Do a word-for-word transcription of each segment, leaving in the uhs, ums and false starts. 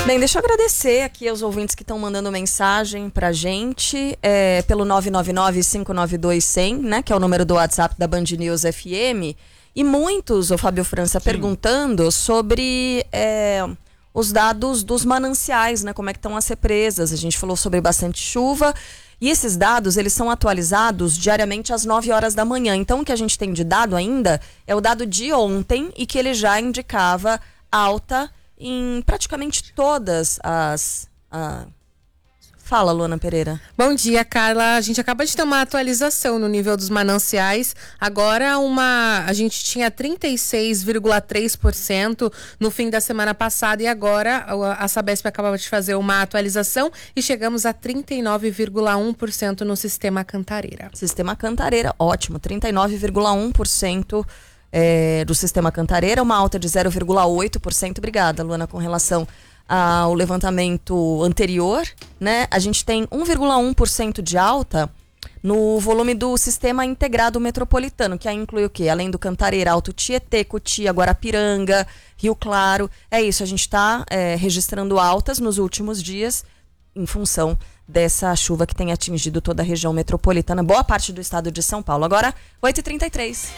Bem, deixa eu agradecer aqui aos ouvintes que estão mandando mensagem pra gente, é, pelo nove nove nove, cinco nove dois, cem, né, que é o número do WhatsApp da Band News F M, e muitos, o Fábio França, Sim. perguntando sobre é, os dados dos mananciais, né, como é que estão as represas. A gente falou sobre bastante chuva, e esses dados, eles são atualizados diariamente às nove horas da manhã. Então, o que a gente tem de dado ainda é o dado de ontem, e que ele já indicava alta em praticamente todas as... A... Fala, Luana Pereira. Bom dia, Carla. A gente acaba de ter uma atualização no nível dos mananciais. Agora uma, a gente tinha trinta e seis vírgula três por cento no fim da semana passada, e agora a, a Sabesp acaba de fazer uma atualização e chegamos a trinta e nove vírgula um por cento no Sistema Cantareira. Sistema Cantareira, ótimo. trinta e nove vírgula um por cento É, do Sistema Cantareira, uma alta de zero vírgula oito por cento. Obrigada, Luana, com relação ao levantamento anterior, né? A gente tem um vírgula um por cento de alta no volume do Sistema Integrado Metropolitano, que aí inclui o quê? Além do Cantareira, Alto Tietê, Cotia, Guarapiranga, Rio Claro. É isso, a gente está é, registrando altas nos últimos dias em função dessa chuva que tem atingido toda a região metropolitana, boa parte do estado de São Paulo. Agora, oito e trinta e três.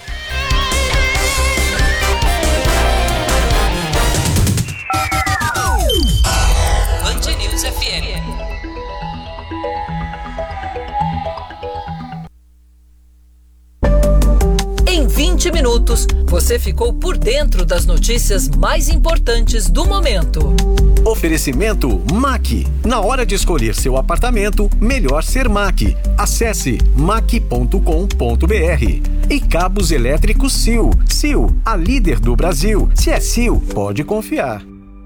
Band News F M. Em vinte minutos, você ficou por dentro das notícias mais importantes do momento. Oferecimento M A C. Na hora de escolher seu apartamento, melhor ser M A C. Acesse mac ponto com ponto br. E Cabos Elétricos Sil. Sil, a líder do Brasil. Se é Sil, pode confiar.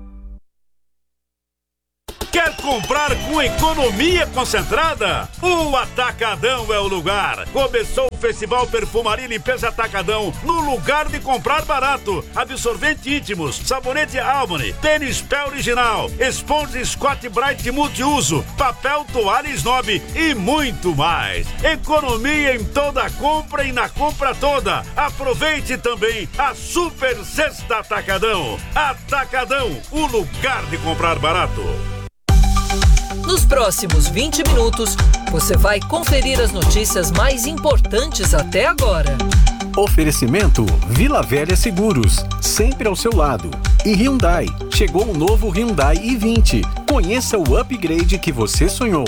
Quer comprar com economia concentrada? O Atacadão é o lugar. Começou o Festival Perfumaria e Limpeza Atacadão, no lugar de comprar barato. Absorvente íntimos, sabonete Albany, tênis pé original, esponja Scott Bright multiuso, papel toalha Snob e muito mais. Economia em toda a compra e na compra toda. Aproveite também a Super Sexta Atacadão. Atacadão, o lugar de comprar barato. Nos próximos vinte minutos, você vai conferir as notícias mais importantes até agora. Oferecimento Vila Velha Seguros, sempre ao seu lado. E Hyundai, chegou o novo Hyundai i vinte. Conheça o upgrade que você sonhou.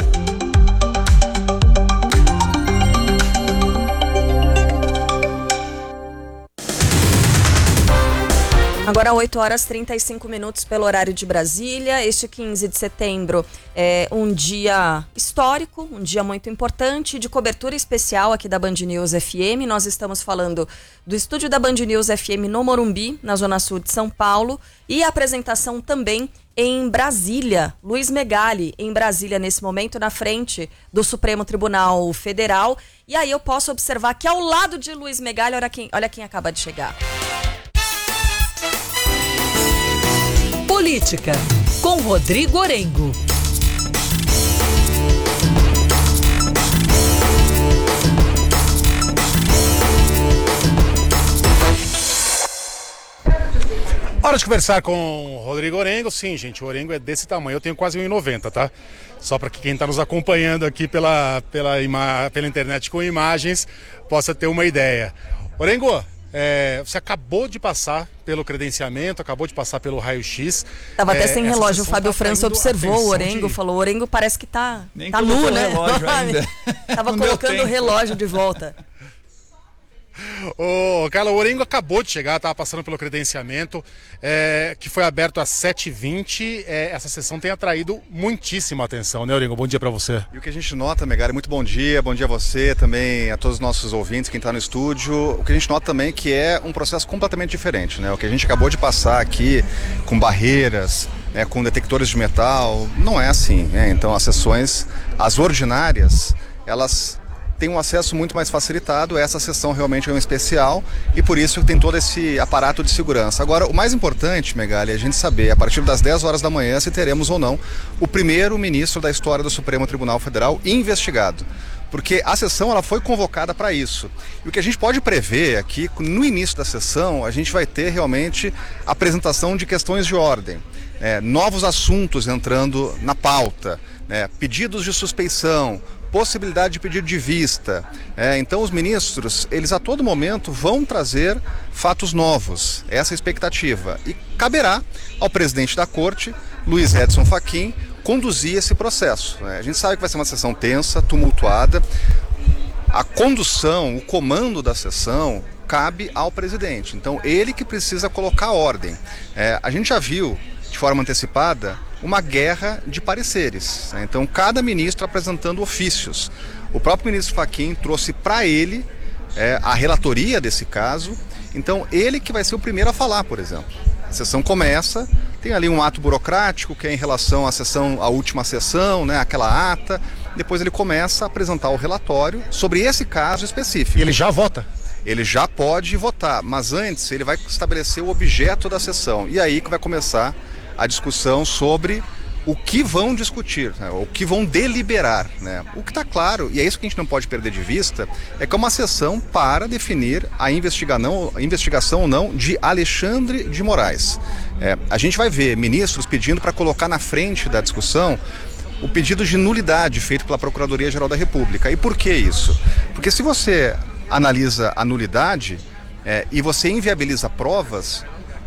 Agora oito horas e trinta e cinco minutos pelo horário de Brasília. Este quinze de setembro é um dia histórico, um dia muito importante, de cobertura especial aqui da Band News F M. Nós estamos falando do estúdio da Band News F M no Morumbi, na Zona Sul de São Paulo, e a apresentação também em Brasília. Luiz Megali, em Brasília, nesse momento, na frente do Supremo Tribunal Federal. E aí eu posso observar que ao lado de Luiz Megali, olha quem, olha quem acaba de chegar. Política, com Rodrigo Orengo. Hora de conversar com o Rodrigo Orengo. Sim, gente, o Orengo é desse tamanho. Eu tenho quase um metro e noventa, tá? Só para que quem está nos acompanhando aqui pela, pela, ima- pela internet com imagens possa ter uma ideia. Orengo, É, você acabou de passar pelo credenciamento, acabou de passar pelo raio-x. Tava até é, sem relógio, o Fábio tá França observou o Orengo, de... falou, o Orengo parece que tá, Nem tá nu, né? relógio ainda. Tava Não colocando o relógio de volta. Ô, Carla, o Orengo acabou de chegar, estava passando pelo credenciamento, é, que foi aberto às sete e vinte. É, essa sessão tem atraído muitíssima atenção, né, Orengo? Bom dia para você. E o que a gente nota, Megali, muito bom dia, bom dia a você, também a todos os nossos ouvintes, quem está no estúdio. O que a gente nota também é que é um processo completamente diferente, né? O que a gente acabou de passar aqui, com barreiras, né, com detectores de metal, não é assim, né? Então as sessões, as ordinárias, elas tem um acesso muito mais facilitado. Essa sessão realmente é um especial e por isso tem todo esse aparato de segurança. Agora, o mais importante, Megali, é a gente saber, a partir das dez horas da manhã, se teremos ou não o primeiro ministro da história do Supremo Tribunal Federal investigado. Porque a sessão ela foi convocada para isso. E o que a gente pode prever aqui, no início da sessão, a gente vai ter realmente apresentação de questões de ordem. é, novos assuntos entrando na pauta, né, pedidos de suspeição, possibilidade de pedido de vista. É, então os ministros, eles a todo momento vão trazer fatos novos, essa é a expectativa. E caberá ao presidente da corte, Luiz Edson Fachin, conduzir esse processo. Né? A gente sabe que vai ser uma sessão tensa, tumultuada. A condução, o comando da sessão cabe ao presidente. Então ele que precisa colocar ordem. É, a gente já viu, de forma antecipada, uma guerra de pareceres. Né? Então cada ministro apresentando ofícios. O próprio ministro Fachin trouxe para ele é, a relatoria desse caso. Então ele que vai ser o primeiro a falar, por exemplo. A sessão começa, tem ali um ato burocrático que é em relação à sessão, à última sessão, né, aquela ata. Depois ele começa a apresentar o relatório sobre esse caso específico. E ele já vota? Ele já pode votar, mas antes ele vai estabelecer o objeto da sessão. E aí que vai começar a discussão sobre o que vão discutir, né, o que vão deliberar. Né. O que está claro, e é isso que a gente não pode perder de vista, é que é uma sessão para definir a investigação, a investigação ou não de Alexandre de Moraes. É, a gente vai ver ministros pedindo para colocar na frente da discussão o pedido de nulidade feito pela Procuradoria-Geral da República. E por que isso? Porque se você analisa a nulidade é, e você inviabiliza provas,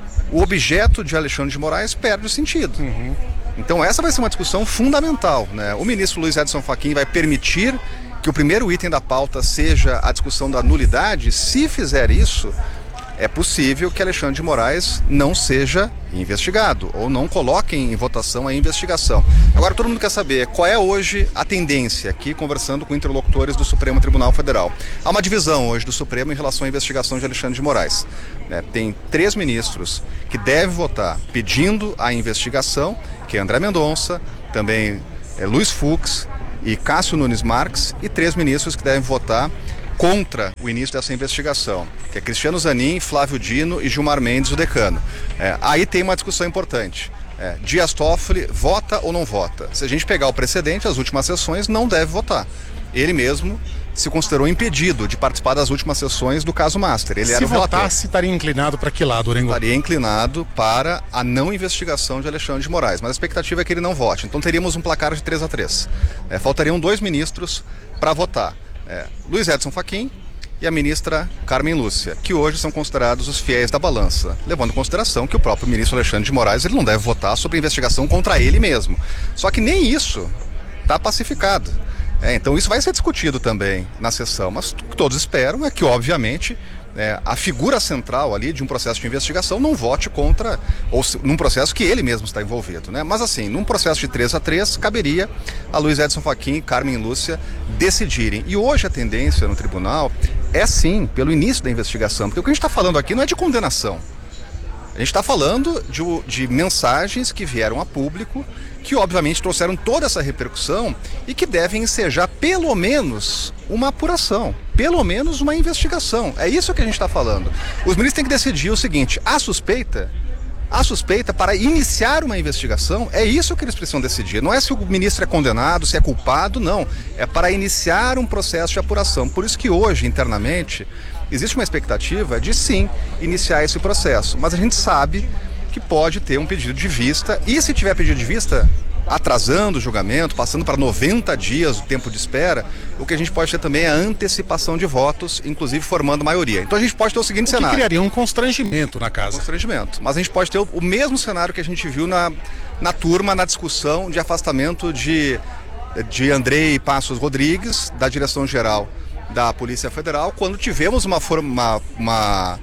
o objeto de Alexandre de Moraes perde o sentido. Uhum. Então essa vai ser uma discussão fundamental. Né? O ministro Luiz Edson Fachin vai permitir que o primeiro item da pauta seja a discussão da nulidade. Se fizer isso, é possível que Alexandre de Moraes não seja investigado ou não coloque em votação a investigação. Agora todo mundo quer saber qual é hoje a tendência, aqui conversando com interlocutores do Supremo Tribunal Federal. Há uma divisão hoje do Supremo em relação à investigação de Alexandre de Moraes. É, tem três ministros que devem votar pedindo a investigação, que é André Mendonça, também é, Luiz Fux e Cássio Nunes Marques, e três ministros que devem votar contra o início dessa investigação, que é Cristiano Zanin, Flávio Dino e Gilmar Mendes, o decano. É, aí tem uma discussão importante. É, Dias Toffoli vota ou não vota? Se a gente pegar o precedente, as últimas sessões, não deve votar. Ele mesmo se considerou impedido de participar das últimas sessões do caso Master. Ele se era o relator. votasse, estaria inclinado para que lado, Orengo? Estaria inclinado para a não investigação de Alexandre de Moraes, mas a expectativa é que ele não vote. Então teríamos um placar de três a três. É, faltariam dois ministros para votar. É, Luiz Edson Fachin e a ministra Carmen Lúcia, que hoje são considerados os fiéis da balança, levando em consideração que o próprio ministro Alexandre de Moraes ele não deve votar sobre a investigação contra ele mesmo. Só que nem isso está pacificado. É, então isso vai ser discutido também na sessão, mas o que todos esperam é que, obviamente, é, a figura central ali de um processo de investigação não vote contra, ou se, num processo que ele mesmo está envolvido, né? Mas assim, num processo de três a três, caberia a Luiz Edson Fachin e Carmen Lúcia decidirem. E hoje a tendência no tribunal é sim, pelo início da investigação, porque o que a gente está falando aqui não é de condenação. A gente está falando de, de mensagens que vieram a público, que obviamente trouxeram toda essa repercussão e que devem ensejar pelo menos uma apuração, pelo menos uma investigação. É isso que a gente está falando. Os ministros têm que decidir o seguinte: a suspeita, a suspeita para iniciar uma investigação, é isso que eles precisam decidir. Não é se o ministro é condenado, se é culpado, não. É para iniciar um processo de apuração. Por isso que hoje, internamente, existe uma expectativa de sim iniciar esse processo. Mas a gente sabe que pode ter um pedido de vista, e se tiver pedido de vista, atrasando o julgamento, passando para noventa dias o tempo de espera, o que a gente pode ter também é a antecipação de votos, inclusive formando maioria. Então a gente pode ter o seguinte o que cenário. criaria um constrangimento na casa. Constrangimento. Mas a gente pode ter o, o mesmo cenário que a gente viu na, na turma, na discussão de afastamento de, de Andrei Passos Rodrigues, da direção-geral da Polícia Federal, quando tivemos uma forma... uma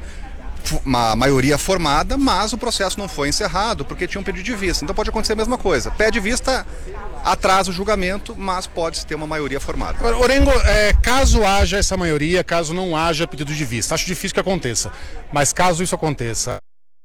uma maioria formada, mas o processo não foi encerrado porque tinha um pedido de vista. Então pode acontecer a mesma coisa. Pede vista, atrasa o julgamento, mas pode ter uma maioria formada. Agora, Orengo, é, caso haja essa maioria, caso não haja pedido de vista, acho difícil que aconteça, mas caso isso aconteça,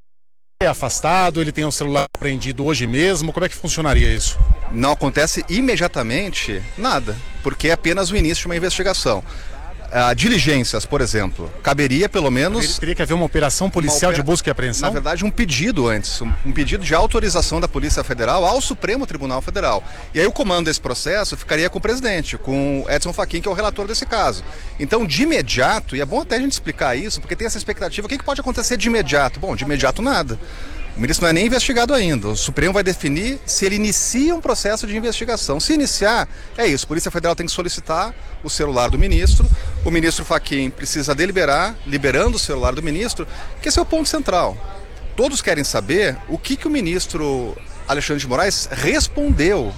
é afastado, ele tem o celular apreendido hoje mesmo, como é que funcionaria isso? Não acontece imediatamente nada, porque é apenas o início de uma investigação. Uh, diligências, por exemplo, caberia pelo menos... Teria que haver uma operação policial uma opera... de busca e apreensão? Na verdade, um pedido antes, um, um pedido de autorização da Polícia Federal ao Supremo Tribunal Federal. E aí o comando desse processo ficaria com o presidente, com Edson Fachin, que é o relator desse caso. Então, de imediato, e é bom até a gente explicar isso, porque tem essa expectativa, o que, que pode acontecer de imediato? Bom, de imediato nada. O ministro não é nem investigado ainda. O Supremo vai definir se ele inicia um processo de investigação. Se iniciar, é isso. A Polícia Federal tem que solicitar o celular do ministro. O ministro Fachin precisa deliberar, liberando o celular do ministro, que esse é o ponto central. Todos querem saber o que, que o ministro Alexandre de Moraes respondeu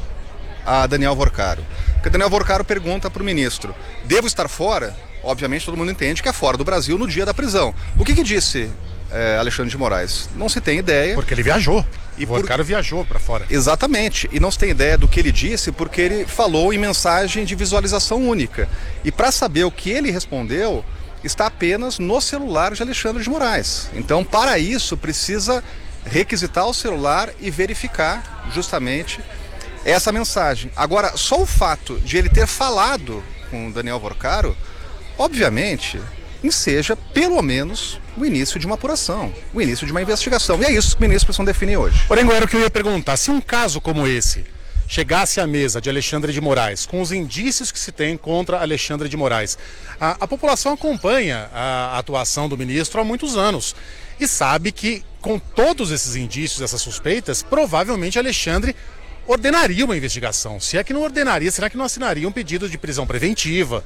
a Daniel Vorcaro. Porque Daniel Vorcaro pergunta para o ministro: devo estar fora? Obviamente todo mundo entende que é fora do Brasil no dia da prisão. O que, que disse É, Alexandre de Moraes? Não se tem ideia. Porque ele viajou. E o Vorcaro por... viajou para fora. Exatamente. E não se tem ideia do que ele disse porque ele falou em mensagem de visualização única. E para saber o que ele respondeu, está apenas no celular de Alexandre de Moraes. Então, para isso, precisa requisitar o celular e verificar justamente essa mensagem. Agora, só o fato de ele ter falado com Daniel Vorcaro, obviamente, enseja pelo menos o início de uma apuração, o início de uma investigação. E é isso que o ministro precisa definir hoje. Porém, era o que eu ia perguntar. Se um caso como esse chegasse à mesa de Alexandre de Moraes, com os indícios que se tem contra Alexandre de Moraes, a, a população acompanha a atuação do ministro há muitos anos e sabe que, com todos esses indícios, essas suspeitas, provavelmente Alexandre ordenaria uma investigação. Se é que não ordenaria, será que não assinaria um pedido de prisão preventiva,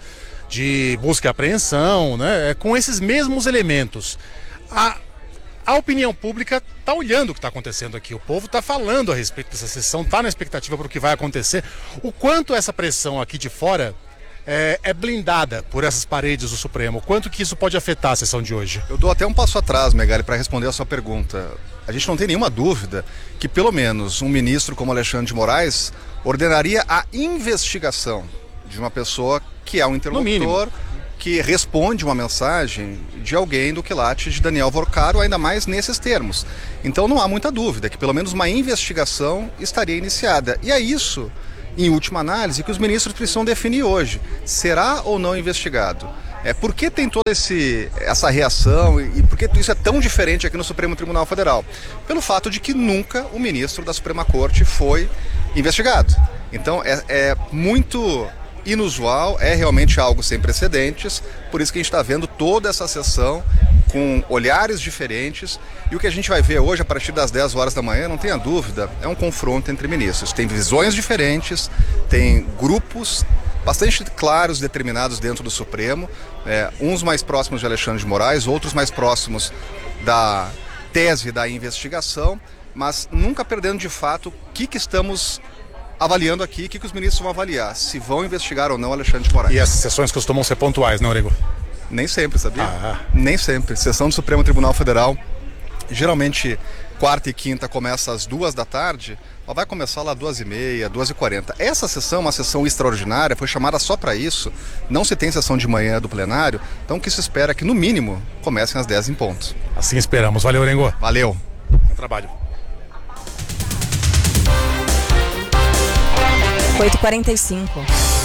de busca e apreensão, né? Com esses mesmos elementos. A, a opinião pública está olhando o que está acontecendo aqui. O povo está falando a respeito dessa sessão, está na expectativa para o que vai acontecer. O quanto essa pressão aqui de fora é, é blindada por essas paredes do Supremo? O quanto que isso pode afetar a sessão de hoje? Eu dou até um passo atrás, Megali, para responder a sua pergunta. A gente não tem nenhuma dúvida que pelo menos um ministro como Alexandre de Moraes ordenaria a investigação de uma pessoa que é um interlocutor, que responde uma mensagem de alguém do quilate de Daniel Vorcaro, ainda mais nesses termos. Então não há muita dúvida que pelo menos uma investigação estaria iniciada. E é isso, em última análise, que os ministros precisam definir hoje. Será ou não investigado? É, por que tem toda esse, essa reação e, e por que isso é tão diferente aqui no Supremo Tribunal Federal? Pelo fato de que nunca o ministro da Suprema Corte foi investigado. Então é, é muito inusual, é realmente algo sem precedentes, por isso que a gente está vendo toda essa sessão com olhares diferentes, e o que a gente vai ver hoje a partir das dez horas da manhã, não tenha dúvida, é um confronto entre ministros. Tem visões diferentes, tem grupos bastante claros, determinados dentro do Supremo, é, uns mais próximos de Alexandre de Moraes, outros mais próximos da tese da investigação, mas nunca perdendo de fato o que, que estamos avaliando aqui, o que, que os ministros vão avaliar, se vão investigar ou não Alexandre de Moraes. E essas sessões costumam ser pontuais, não, Orego? Nem sempre, sabia? Ah. Nem sempre. Sessão do Supremo Tribunal Federal, geralmente quarta e quinta começa às duas da tarde, ela vai começar lá às duas e meia, duas e quarenta. Essa sessão, uma sessão extraordinária, foi chamada só para isso, não se tem sessão de manhã do plenário, então o que se espera é que no mínimo comecem às dez em ponto. Assim esperamos. Valeu, Orego. Valeu. Bom trabalho. oito e quarenta e cinco.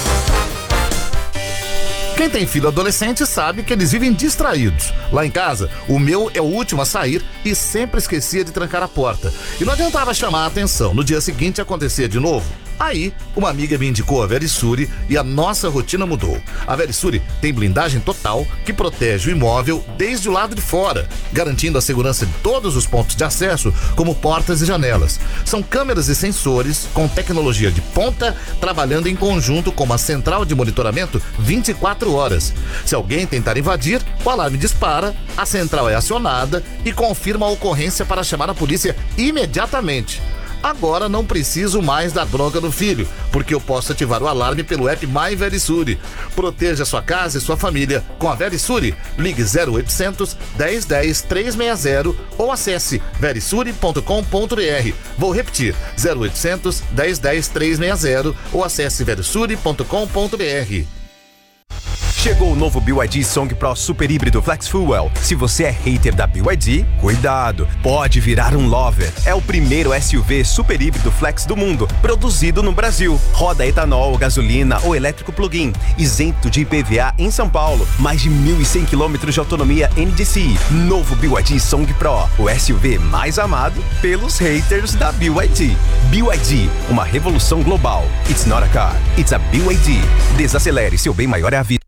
Quem tem filho adolescente sabe que eles vivem distraídos. Lá em casa, o meu é o último a sair e sempre esquecia de trancar a porta. E não adiantava chamar a atenção, no dia seguinte acontecia de novo. Aí, uma amiga me indicou a Verisure e a nossa rotina mudou. A Verisure tem blindagem total que protege o imóvel desde o lado de fora, garantindo a segurança de todos os pontos de acesso, como portas e janelas. São câmeras e sensores com tecnologia de ponta, trabalhando em conjunto com uma central de monitoramento vinte e quatro horas. Se alguém tentar invadir, o alarme dispara, a central é acionada e confirma a ocorrência para chamar a polícia imediatamente. Agora não preciso mais dar bronca no filho, porque eu posso ativar o alarme pelo app My Verisure. Proteja sua casa e sua família com a Verisure. Ligue zero oitocentos, dez, dez, trezentos e sessenta ou acesse verisure ponto com ponto br. Vou repetir, zero oitocentos, dez, dez, trezentos e sessenta ou acesse verisure ponto com ponto br. Chegou o novo B Y D Song Pro Super Híbrido Flex Fuel. Se você é hater da B Y D, cuidado, pode virar um lover. É o primeiro S U V super híbrido flex do mundo, produzido no Brasil. Roda etanol, gasolina ou elétrico plug-in, isento de I P V A em São Paulo. Mais de mil e cem quilômetros de autonomia N D C I. Novo B Y D Song Pro, o S U V mais amado pelos haters da B Y D. B Y D, uma revolução global. It's not a car, it's a B Y D. Desacelere, seu bem maior é a vida.